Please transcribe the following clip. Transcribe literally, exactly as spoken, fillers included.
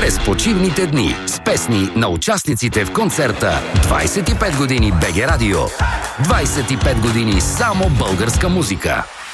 Безпочивните дни с песни на участниците в концерта двайсет и пет години БГ Радио. двайсет и пет години само българска музика.